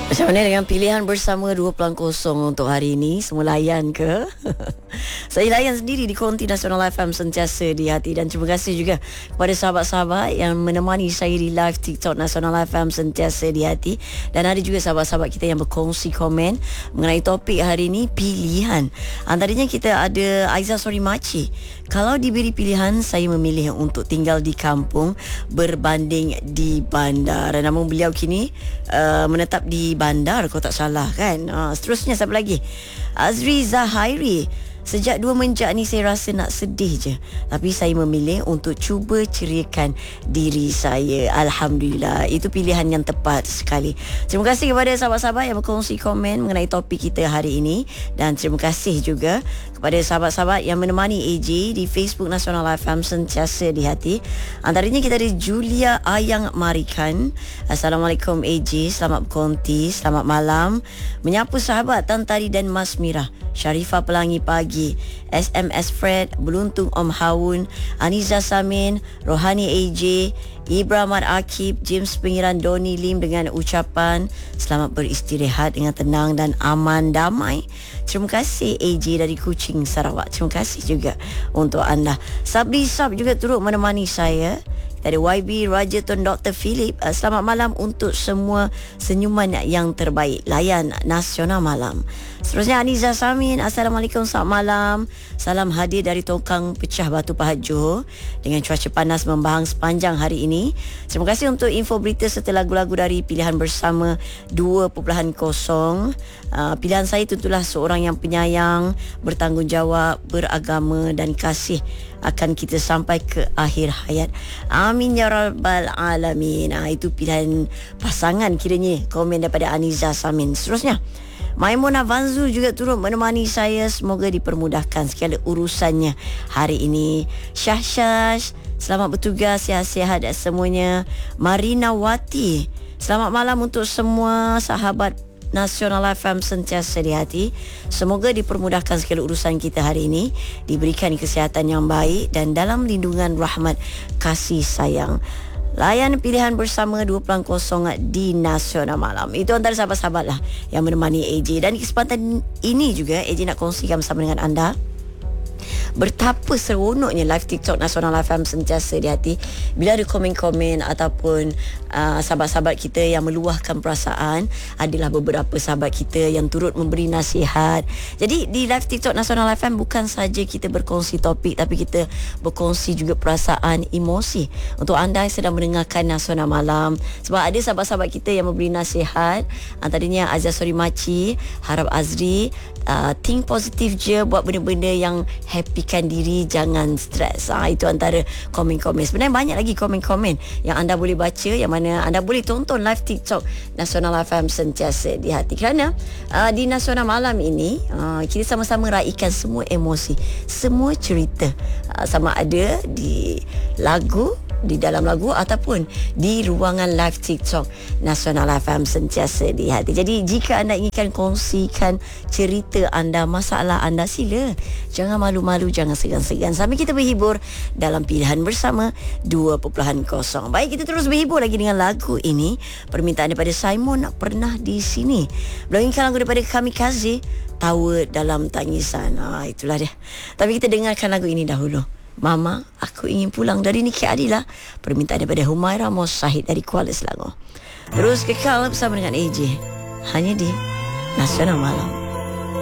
Macam mana dengan pilihan bersama 2.0 untuk hari ini? Semua layan ke? Saya layan sendiri di Konti Nasional FM, sentiasa di hati. Dan terima kasih juga kepada sahabat-sahabat yang menemani saya di live TikTok Nasional FM, sentiasa di hati. Dan ada juga sahabat-sahabat kita yang berkongsi komen mengenai topik hari ini, pilihan. Antaranya kita ada Aiza Sori Maci. Kalau diberi pilihan, saya memilih untuk tinggal di kampung berbanding di bandar. Namun beliau kini menetap di bandar, kalau tak salah kan. Seterusnya siapa lagi? Azri Zahairi. Sejak 2 menjak ni saya rasa nak sedih je, tapi saya memilih untuk cuba ceriakan diri saya. Alhamdulillah, itu pilihan yang tepat sekali. Terima kasih kepada sahabat-sahabat yang berkongsi komen mengenai topik kita hari ini. Dan terima kasih juga kepada sahabat-sahabat yang menemani AJ di Facebook Nasional FM, sentiasa di hati. Antaranya kita ada Julia Ayang Marikan. Assalamualaikum AJ, selamat berkonti, selamat malam. Menyapu sahabat Tan Tari dan Mas Mirah, Sharifah Pelangi Pagi, SMS Fred, Beluntung Om Hawun, Aniza Samin, Rohani AJ, Ibrahim Akib, James Pengiran, Doni Lim dengan ucapan selamat beristirahat dengan tenang dan aman damai. Terima kasih AJ dari Kuching, Sarawak. Terima kasih juga untuk anda. Sabri Sab juga turut menemani saya. Kita ada YB Rajaton Dr. Philip. Selamat malam untuk semua senyuman yang terbaik. Layan Nasional Malam. Seterusnya Aniza Samin. Assalamualaikum, selamat malam. Salam hadir dari Tongkang Pecah Batu Pahat Johor. Dengan cuaca panas membahang sepanjang hari ini. Terima kasih untuk info berita serta lagu-lagu dari pilihan bersama 2.0. Pilihan saya tentulah seorang yang penyayang, bertanggungjawab, beragama dan kasih akan kita sampai ke akhir hayat. Amin ya rabbal alamin. Itu pilihan pasangan kiranya, komen daripada Aniza Samin. Seterusnya Maimunah Vanzu juga turut menemani saya. Semoga dipermudahkan segala urusannya hari ini. Syah, selamat bertugas, sihat-sihat semuanya. Marina Wati, selamat malam untuk semua sahabat Nasional FM, sentiasa di hati. Semoga dipermudahkan segala urusan kita hari ini, diberikan kesihatan yang baik dan dalam lindungan rahmat kasih sayang. Layan pilihan bersama 2.0 di Nasional Malam. Itu antara sahabat-sahabat lah yang menemani AJ. Dan di kesempatan ini juga AJ nak kongsikan bersama dengan anda betapa seronoknya live TikTok Nasional FM, sentiasa di hati. Bila ada komen-komen ataupun sahabat-sahabat kita yang meluahkan perasaan, adalah beberapa sahabat kita yang turut memberi nasihat. Jadi di live TikTok Nasional FM bukan saja kita berkongsi topik, tapi kita berkongsi juga perasaan, emosi untuk anda yang sedang mendengarkan Nasional Malam. Sebab ada sahabat-sahabat kita yang memberi nasihat. Antaranya Azza Sori Maci, harap Azri think positif je, buat benda-benda yang happykan diri, jangan stres. Itu antara komen-komen. Sebenarnya banyak lagi komen-komen yang anda boleh baca, yang mana anda boleh tonton live TikTok Nasional FM, sentiasa di hati. Kerana di Nasional Malam ini kita sama-sama raikan semua emosi, semua cerita, sama ada di lagu, di dalam lagu ataupun di ruangan live TikTok Nasional FM, sentiasa di hati. Jadi jika anda inginkan kongsikan cerita anda, masalah anda, sila. Jangan malu-malu, jangan segan-segan. Sambil kita berhibur dalam pilihan bersama 2.0. Baik, kita terus berhibur lagi dengan lagu ini. Permintaan daripada Simon, Pernah di Sini. Belakangkan lagu daripada Kamikaze, Tawa Dalam Tangisan. Itulah dia. Tapi kita dengarkan lagu ini dahulu. Mama, Aku Ingin Pulang dari Niki Adila. Permintaan daripada Humaira Mosahid dari Kuala Selangor. Terus kekal bersama dengan AJ hanya di Nasional Malam.